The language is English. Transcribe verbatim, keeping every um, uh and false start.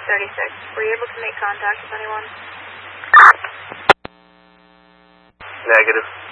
thirty-six. Were you able to make contact with anyone? Negative.